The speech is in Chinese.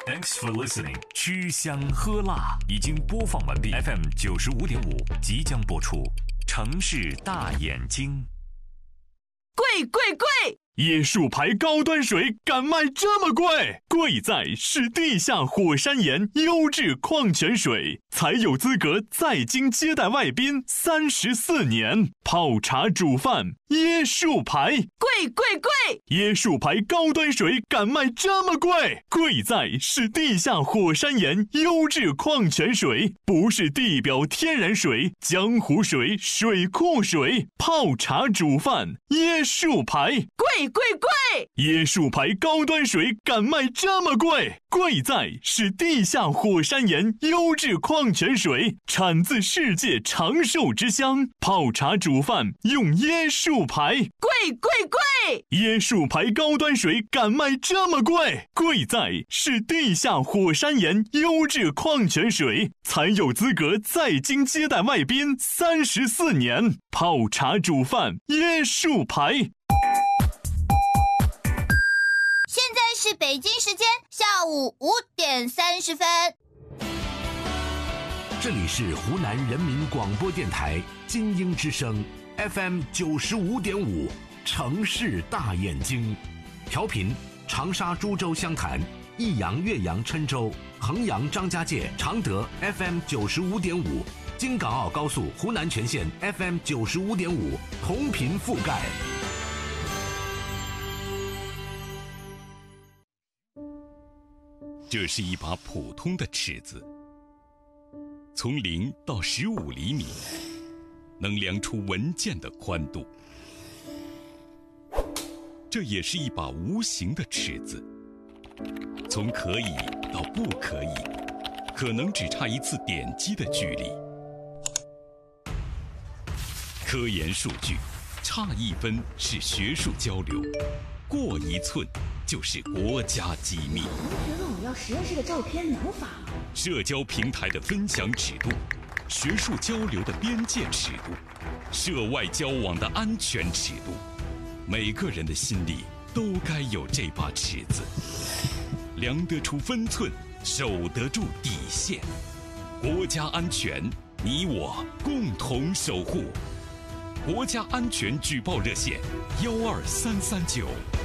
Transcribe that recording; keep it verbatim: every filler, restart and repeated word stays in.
Thanks for listening。吃香喝辣已经播放完毕 ，F M 九十五点五即将播出。城市大眼睛， 贵贵贵！ 椰树牌高端水敢卖这么贵？贵在是地下火山岩优质矿泉水，才有资格在京接待外宾三十四年。泡茶煮饭，椰树牌， 贵贵贵！ 椰树牌高端水敢卖这么贵？贵在是地下火山岩优质矿泉水，不是地表天然水、江湖水、水库水。泡茶煮饭，椰树牌， 贵贵贵！ 椰树牌高端水敢卖这么贵？贵在是地下火山岩优质矿泉水，产自世界长寿之乡。泡茶煮饭用椰树牌， 贵贵贵！ 椰树牌高端水敢卖这么贵？贵在是地下火山岩优质矿泉水，才有资格在京接待外宾三十四年。泡茶煮饭，椰树牌。 现在是北京时间下午五点三十分。 这里是湖南人民广播电台精英之声 F M 九十五点五，城市大眼睛，调频长沙、株洲、湘潭、益阳、岳阳、郴州、衡阳、张家界、常德 F M 九十五点五，京港澳高速湖南全线 F M 九十五点五，同频覆盖。 这是一把普通的尺子，从零到十五厘米，能量出文件的宽度。这也是一把无形的尺子，从可以到不可以，可能只差一次点击的距离。科研数据，差一分是学术交流，过一寸就是国家机密。 同学问我要实验室的照片，能发吗？ 社交平台的分享尺度，学术交流的边界尺度，涉外交往的安全尺度，每个人的心里都该有这把尺子，量得出分寸，守得住底线。国家安全，你我共同守护。国家安全举报热线：幺二三三九。